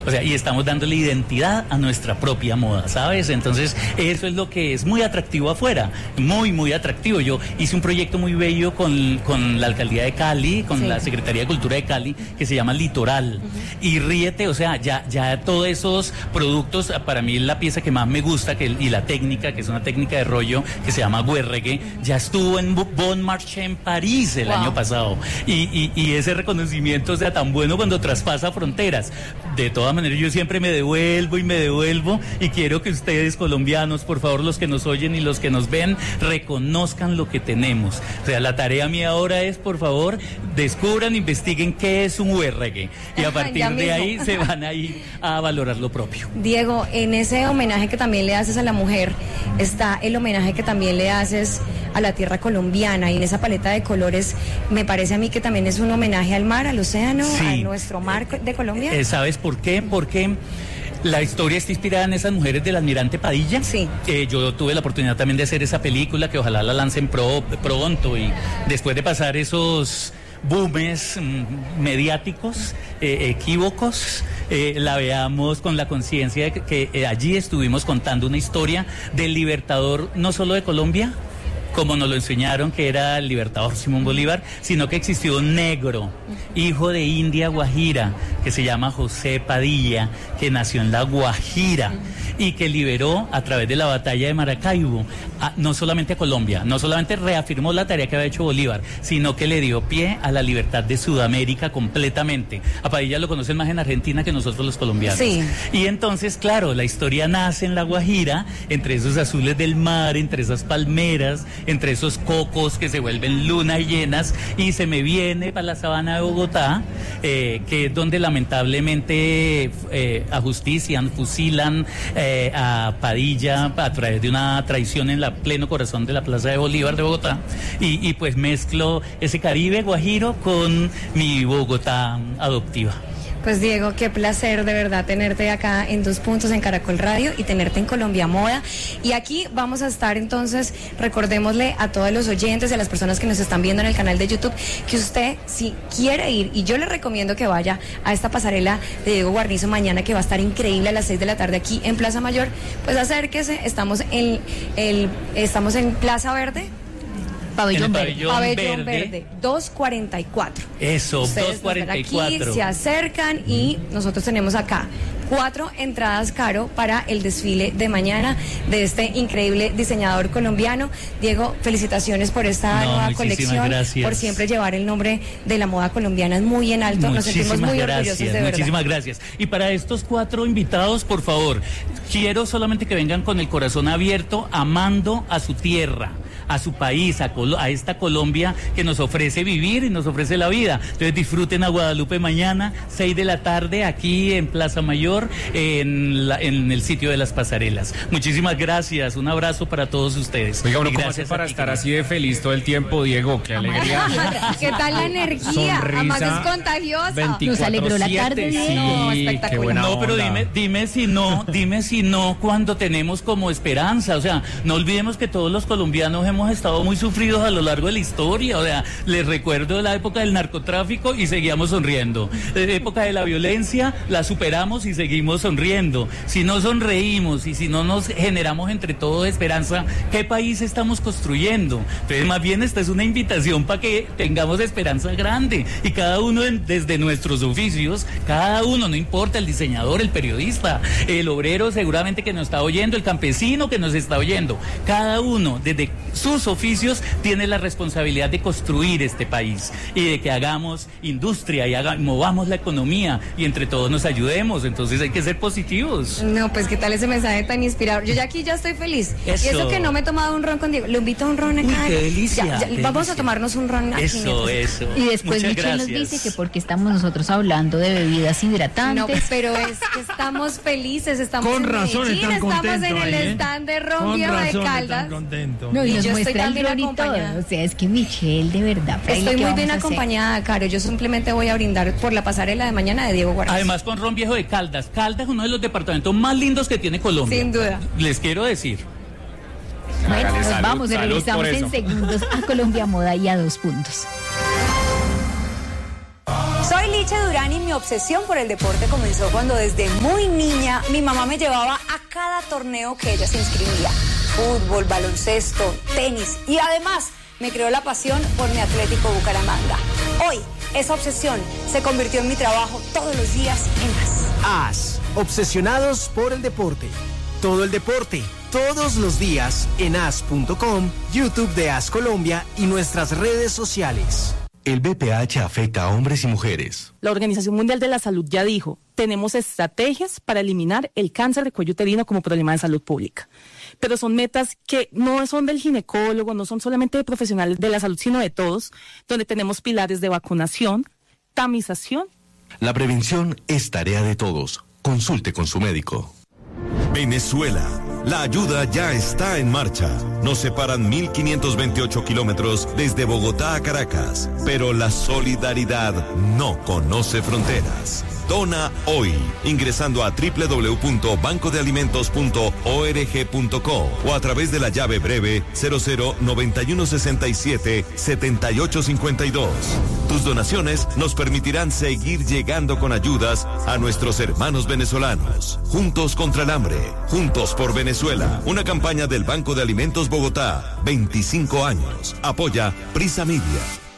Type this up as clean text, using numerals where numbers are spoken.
O sea, y estamos dándole identidad a nuestra propia moda, ¿sabes? Entonces, eso es lo que es muy atractivo afuera, muy, muy atractivo. Yo hice un proyecto muy bello con la Alcaldía de Cali, con la Secretaría de Cultura de Cali, que se llama Litoral. Y ríete, o sea, ya todos esos productos, para mí la pieza que más me gusta, y la técnica, que es una técnica de rollo, que se llama Guerregue, ya estuvo en Bon Marché en París el año pasado. Y ese reconocimiento, o sea, tan bueno cuando traspasa fronteras. De todas maneras, yo siempre me devuelvo y quiero que ustedes, colombianos, por favor, los que nos oyen y los que nos ven, reconozcan lo que tenemos. O sea, la tarea mía ahora es, por favor, descubran, investiguen qué es un Guerregue y a partir de ahí se van a ir a valorar lo propio. Diego, en ese homenaje que también le haces a la mujer, está el homenaje que también le haces a la tierra colombiana, y en esa paleta de colores me parece a mí que también es un homenaje al mar, al océano, a nuestro mar de Colombia. ¿Sabes por qué? Porque la historia está inspirada en esas mujeres del Almirante Padilla. Sí. Yo tuve la oportunidad también de hacer esa película, que ojalá la lancen pronto, y después de pasar esos booms mediáticos, equívocos, la veamos con la conciencia de que allí estuvimos contando una historia del libertador, no solo de Colombia, como nos lo enseñaron, que era el libertador Simón Bolívar, sino que existió un negro, hijo de India Guajira, que se llama José Padilla, que nació en la Guajira y que liberó a través de la batalla de Maracaibo no solamente a Colombia, no solamente reafirmó la tarea que había hecho Bolívar, sino que le dio pie a la libertad de Sudamérica completamente. A Padilla lo conocen más en Argentina que nosotros los colombianos. Sí. Y entonces, claro, la historia nace en la Guajira, entre esos azules del mar, entre esas palmeras, entre esos cocos que se vuelven lunas llenas, y se me viene para la sabana de Bogotá, que es donde lamentablemente ajustician, fusilan a Padilla a través de una traición en la pleno corazón de la Plaza de Bolívar de Bogotá, y pues mezclo ese Caribe guajiro con mi Bogotá adoptiva. Pues Diego, qué placer de verdad tenerte acá en Dos Puntos en Caracol Radio y tenerte en Colombia Moda. Y aquí vamos a estar entonces, recordémosle a todos los oyentes y a las personas que nos están viendo en el canal de YouTube, que usted, si quiere ir, y yo le recomiendo que vaya a esta pasarela de Diego Guarnizo mañana, que va a estar increíble a las 6 de la tarde aquí en Plaza Mayor, pues acérquese. Estamos en Plaza Verde. Pabellón Verde, 244. Eso, ustedes 244. Aquí se acercan y nosotros tenemos acá 4 entradas, Caro, para el desfile de mañana de este increíble diseñador colombiano. Diego, felicitaciones por esta nueva colección, gracias. por siempre llevar el nombre de la moda colombiana muy en alto. Nos sentimos muy orgullosos, de verdad. Muchísimas gracias. Y para estos 4 invitados, por favor, quiero solamente que vengan con el corazón abierto, amando a su tierra, a su país, a esta Colombia que nos ofrece vivir y nos ofrece la vida. Entonces disfruten a Guadalupe mañana, 6 de la tarde, aquí en Plaza Mayor, en el sitio de las pasarelas. Muchísimas gracias, un abrazo para todos ustedes. Oiga, ¿cómo hace para estar así de feliz todo el tiempo, Diego? ¡Qué alegría! ¿Qué tal la energía? Sonrisa, además es contagiosa. Nos alegró la tarde, Diego. Sí, no, espectacular. No, pero dime si no cuando tenemos como esperanza. O sea, no olvidemos que todos los colombianos hemos estado muy sufridos a lo largo de la historia. O sea, les recuerdo la época del narcotráfico y seguíamos sonriendo. La época de la violencia la superamos y seguimos sonriendo. Si no sonreímos y si no nos generamos entre todos esperanza, ¿qué país estamos construyendo? Entonces, más bien esta es una invitación para que tengamos esperanza grande y cada uno desde nuestros oficios, cada uno, no importa, el diseñador, el periodista, el obrero seguramente que nos está oyendo, el campesino que nos está oyendo, cada uno desde sus oficios tiene la responsabilidad de construir este país y de que hagamos industria y movamos la economía y entre todos nos ayudemos. Entonces hay que ser positivos. No, pues qué tal ese mensaje tan inspirador. Yo ya aquí ya estoy feliz. Eso. Y eso que no me he tomado un ron con Diego. Lo invito a un ron acá. Uy, qué delicia, Ya, qué vamos delicia. a tomarnos un ron aquí. Eso. Y después Muchas Michelle nos gracias. dice que porque estamos nosotros hablando de bebidas No, hidratantes. pero es que estamos felices, estamos Con en razón Medellín, están estamos contentos en el ahí, ¿eh? stand de Ron Con Viejo de razón Caldas. están contentos. No, y Y nos yo estoy muestra el también ron y todo. acompañada. O sea, es que Michelle, de verdad. Fray, Estoy ¿qué muy bien vamos a hacer? acompañada, Caro. Yo simplemente voy a brindar por la pasarela de mañana de Diego Guarnizo. Además con Ron Viejo de Caldas. Caldas es uno de los departamentos más lindos que tiene Colombia. Sin duda. Les quiero decir. Bueno, Hágale nos salud, vamos y salud regresamos por eso. en segundos a Colombia Moda y a 2 puntos. Soy Licha Cheche Durán y mi obsesión por el deporte comenzó cuando desde muy niña mi mamá me llevaba a cada torneo que ella se inscribía. Fútbol, baloncesto, tenis y además me creó la pasión por mi Atlético Bucaramanga. Hoy, esa obsesión se convirtió en mi trabajo todos los días en AS. AS, obsesionados por el deporte. Todo el deporte, todos los días en as.com, YouTube de AS Colombia y nuestras redes sociales. El BPH afecta a hombres y mujeres. La Organización Mundial de la Salud ya dijo, tenemos estrategias para eliminar el cáncer de cuello uterino como problema de salud pública. Pero son metas que no son del ginecólogo, no son solamente de profesionales de la salud, sino de todos, donde tenemos pilares de vacunación, tamización. La prevención es tarea de todos. Consulte con su médico. Venezuela. La ayuda ya está en marcha. Nos separan 1.528 kilómetros desde Bogotá a Caracas, pero la solidaridad no conoce fronteras. Dona hoy, ingresando a www.bancodealimentos.org.co o a través de la llave breve 0091677852. Tus donaciones nos permitirán seguir llegando con ayudas a nuestros hermanos venezolanos. Juntos contra el hambre, juntos por Venezuela. Una campaña del Banco de Alimentos Bogotá, 25 años. Apoya Prisa Media.